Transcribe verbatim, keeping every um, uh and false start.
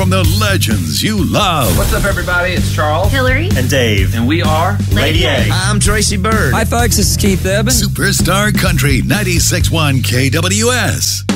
from the legends you love. What's up, everybody? It's Charles, Hillary, and Dave. And we are Lady A. I'm Tracy Bird. Hi, folks. This is Keith Eben. Superstar Country ninety-six point one K W S.